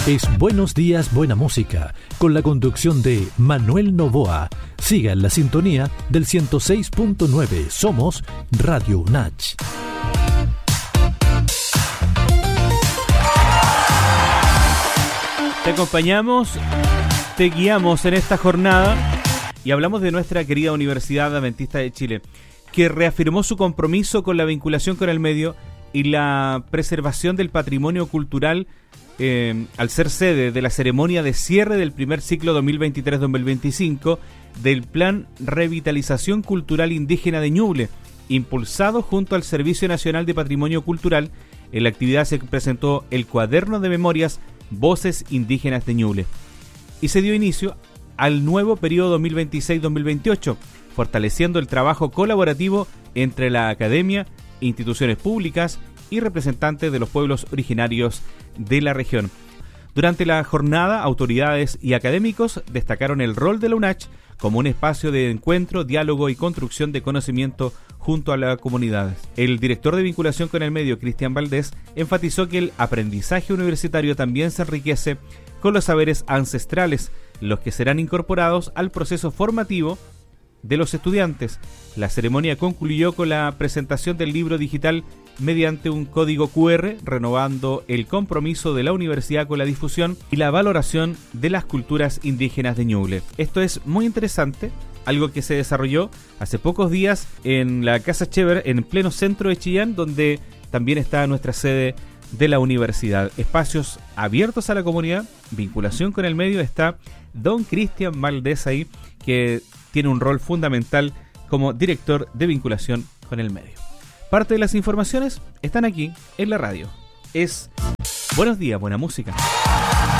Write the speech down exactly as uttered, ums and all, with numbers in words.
Es Buenos Días, Buena Música, con la conducción de Manuel Novoa. Siga en la sintonía del ciento seis punto nueve. Somos Radio UNACH. Te acompañamos, te guiamos en esta jornada y hablamos de nuestra querida Universidad Adventista de Chile, que reafirmó su compromiso con la vinculación con el medio y la preservación del patrimonio cultural eh, al ser sede de la ceremonia de cierre del primer ciclo dos mil veintitrés dos mil veinticinco del Plan Revitalización Cultural Indígena de Ñuble, impulsado junto al Servicio Nacional de Patrimonio Cultural. En la actividad se presentó el cuaderno de memorias Voces Indígenas de Ñuble y se dio inicio al nuevo periodo dos mil veintiséis dos mil veintiocho, fortaleciendo el trabajo colaborativo entre la academia, instituciones públicas y representantes de los pueblos originarios de la región. Durante la jornada, autoridades y académicos destacaron el rol de la UNACH como un espacio de encuentro, diálogo y construcción de conocimiento junto a la comunidad. El director de vinculación con el medio, Cristian Valdés, enfatizó que el aprendizaje universitario también se enriquece con los saberes ancestrales, los que serán incorporados al proceso formativo de los estudiantes. La ceremonia concluyó con la presentación del libro digital mediante un código cu erre, renovando el compromiso de la universidad con la difusión y la valoración de las culturas indígenas de Ñuble. Esto es muy interesante, algo que se desarrolló hace pocos días en la Casa Chever, en pleno centro de Chillán, donde también está nuestra sede de la universidad. Espacios abiertos a la comunidad, vinculación con el medio. Está don Cristian Valdés ahí, que tiene un rol fundamental como director de vinculación con el medio. Parte de las informaciones están aquí en la radio. Es Buenos Días, Buena Música.